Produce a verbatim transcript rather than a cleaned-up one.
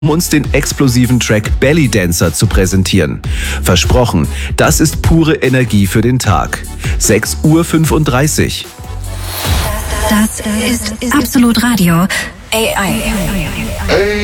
um uns den explosiven Track Belly Dancer zu präsentieren. Versprochen, das ist pure Energie für den Tag. sechs Uhr fünfunddreißig. Das ist Absolut Radio. A I.